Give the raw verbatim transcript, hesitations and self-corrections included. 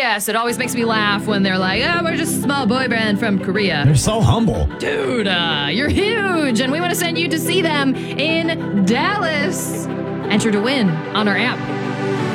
yes, it always makes me laugh when they're like, oh, we're just a small boy band from Korea. They're so humble. Dude, uh, you're huge, and we want to send you to see them in Dallas. Enter to win on our app.